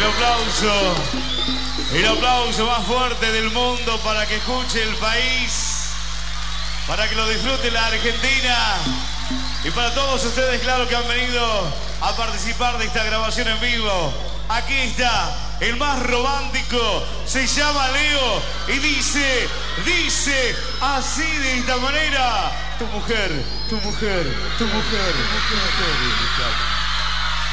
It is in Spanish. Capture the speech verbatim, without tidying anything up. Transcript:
El aplauso, el aplauso más fuerte del mundo para que escuche el país, para que lo disfrute la Argentina y para todos ustedes, claro, que han venido a participar de esta grabación en vivo. Aquí está el más romántico, se llama Leo y dice, dice así de esta manera: tu mujer, tu mujer, tu mujer, tu mujer, tu mujer.